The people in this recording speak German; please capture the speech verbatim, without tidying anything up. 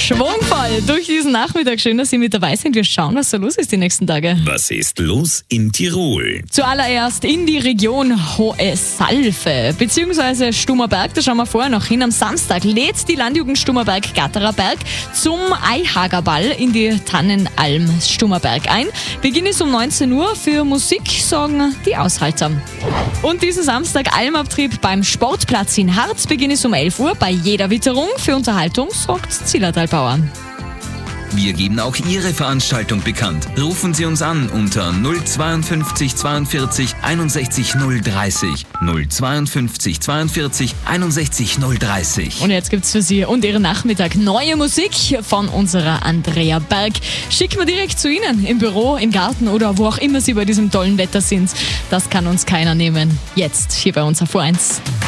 schwungvoll durch diesen Nachmittag. Schön, dass Sie mit dabei sind. Wir schauen, was so los ist die nächsten Tage. Was ist los in Tirol? Zuallererst in die Region Hohe Salve bzw. Stummerberg. Da schauen wir vorher noch hin. Am Samstag lädt die Landjugend Stummerberg Gatterer Berg zum Eihagerball in die Tannenalm Stummerberg ein. Beginn ist um neunzehn Uhr. Für Musik sorgen die Aushalter. Und diesen Samstag Almabtrieb beim Sportplatz in Harz. Beginn ist um elf Uhr. Bei jeder Witterung für Unterhaltung sorgt Zillertalbauer. Wir geben auch Ihre Veranstaltung bekannt. Rufen Sie uns an unter null zweiundfünfzig zweiundvierzig einundsechzig null dreißig. null zweiundfünfzig zweiundvierzig einundsechzig null dreißig. Und jetzt gibt's für Sie und Ihren Nachmittag neue Musik von unserer Andrea Berg. Schicken wir direkt zu Ihnen im Büro, im Garten oder wo auch immer Sie bei diesem tollen Wetter sind. Das kann uns keiner nehmen. Jetzt hier bei uns auf O eins.